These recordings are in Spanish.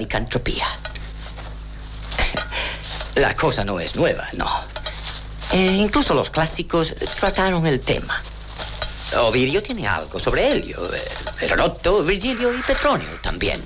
licantropía. La cosa no es nueva, no. Incluso los clásicos trataron el tema. Ovidio tiene algo sobre Helio, Heródoto, Virgilio y Petronio también.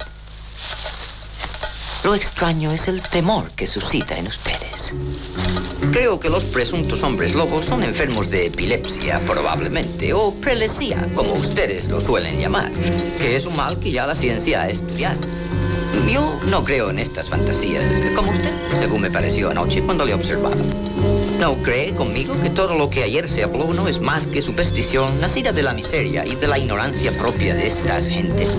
Lo extraño es el temor que suscita en ustedes. Creo que los presuntos hombres lobos son enfermos de epilepsia, probablemente, o prelesía, como ustedes lo suelen llamar, que es un mal que ya la ciencia ha estudiado. Yo no creo en estas fantasías, como usted, según me pareció anoche cuando le observaba. ¿No cree conmigo que todo lo que ayer se habló no es más que superstición nacida de la miseria y de la ignorancia propia de estas gentes?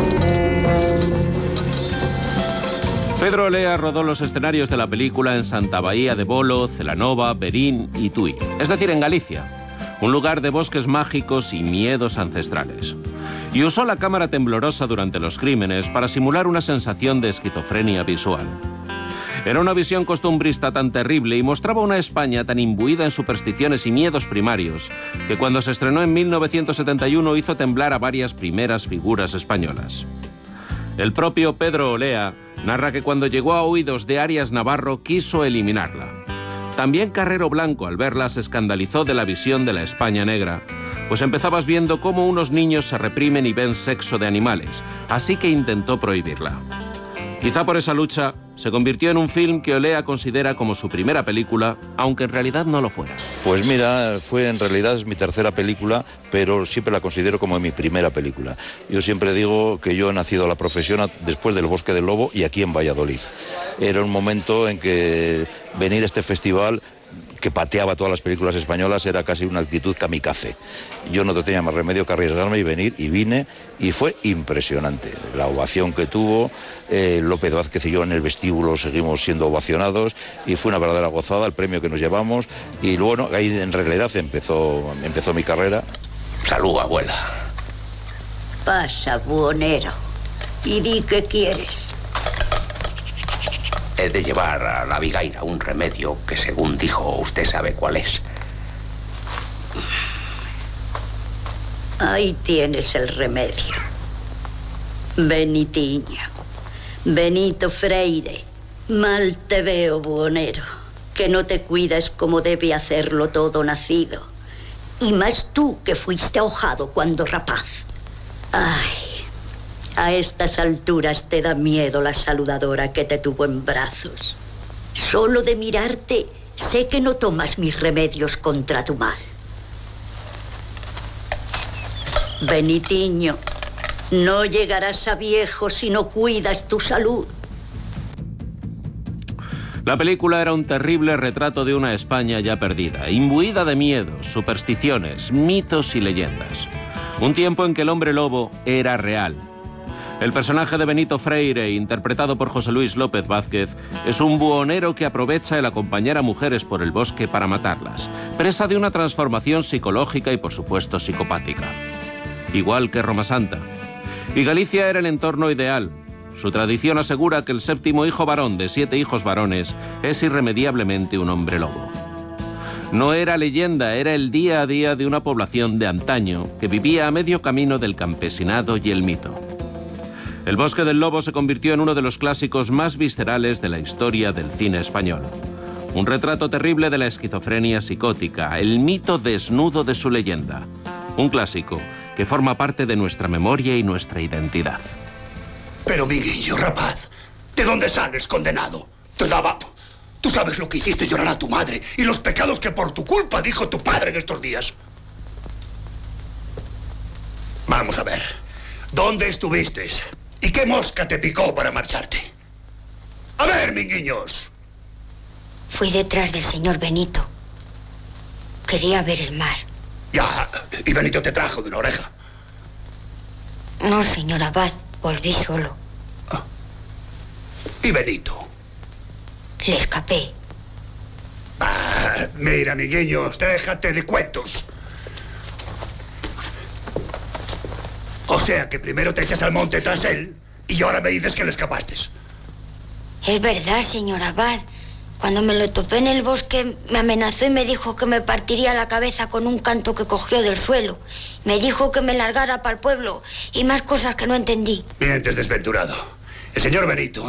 Pedro Olea rodó los escenarios de la película en Santa Bahía de Bolo, Celanova, Berín y Tui, es decir, en Galicia, un lugar de bosques mágicos y miedos ancestrales. Y usó la cámara temblorosa durante los crímenes para simular una sensación de esquizofrenia visual. Era una visión costumbrista tan terrible y mostraba una España tan imbuida en supersticiones y miedos primarios que cuando se estrenó en 1971 hizo temblar a varias primeras figuras españolas. El propio Pedro Olea narra que cuando llegó a oídos de Arias Navarro quiso eliminarla. También Carrero Blanco, al verla, se escandalizó de la visión de la España negra, pues empezabas viendo cómo unos niños se reprimen y ven sexo de animales, así que intentó prohibirla. Quizá por esa lucha se convirtió en un film que Olea considera como su primera película, aunque en realidad no lo fuera. Pues mira, en realidad es mi tercera película, pero siempre la considero como mi primera película. Yo siempre digo que yo he nacido a la profesión después del Bosque del Lobo y aquí en Valladolid. Era un momento en que venir a este festival que pateaba todas las películas españolas era casi una actitud kamikaze. Yo no tenía más remedio que arriesgarme y venir, y vine, y fue impresionante. La ovación que tuvo, López Vázquez y yo en el vestíbulo seguimos siendo ovacionados, y fue una verdadera gozada el premio que nos llevamos, y bueno, ahí en realidad empezó mi carrera. Salud, abuela. Pasa, buhonero, y di qué quieres. He de llevar a la Vigaira un remedio que, según dijo, usted sabe cuál es. Ahí tienes el remedio. Benitiño, Benito Freire, mal te veo, buhonero, que no te cuidas como debe hacerlo todo nacido. Y más tú, que fuiste ahojado cuando rapaz. Ay, a estas alturas te da miedo la saludadora que te tuvo en brazos. Solo de mirarte sé que no tomas mis remedios contra tu mal. Benitiño, no llegarás a viejo si no cuidas tu salud. La película era un terrible retrato de una España ya perdida, imbuida de miedos, supersticiones, mitos y leyendas. Un tiempo en que el hombre lobo era real. El personaje de Benito Freire, interpretado por José Luis López Vázquez, es un buhonero que aprovecha el acompañar a mujeres por el bosque para matarlas, presa de una transformación psicológica y, por supuesto, psicopática. Igual que Roma Santa. Y Galicia era el entorno ideal. Su tradición asegura que el séptimo hijo varón de 7 hijos varones es irremediablemente un hombre lobo. No era leyenda, era el día a día de una población de antaño que vivía a medio camino del campesinado y el mito. El Bosque del Lobo se convirtió en uno de los clásicos más viscerales de la historia del cine español. Un retrato terrible de la esquizofrenia psicótica, el mito desnudo de su leyenda. Un clásico que forma parte de nuestra memoria y nuestra identidad. Pero, Miguillo, rapaz, ¿de dónde sales, condenado? Te daba... Tú sabes lo que hiciste llorar a tu madre y los pecados que por tu culpa dijo tu padre en estos días. Vamos a ver. ¿Dónde estuviste? ¿Y qué mosca te picó para marcharte? A ver, Minguiños. Fui detrás del señor Benito. Quería ver el mar. Ya, y Benito te trajo de una oreja. No, señor Abad, volví solo. Ah. ¿Y Benito? Le escapé. Ah, mira, Minguiños, déjate de cuentos. O sea que primero te echas al monte tras él y ahora me dices que le escapaste. Es verdad, señor Abad. Cuando me lo topé en el bosque, me amenazó y me dijo que me partiría la cabeza con un canto que cogió del suelo. Me dijo que me largara para el pueblo y más cosas que no entendí. Mientes, desventurado. El señor Benito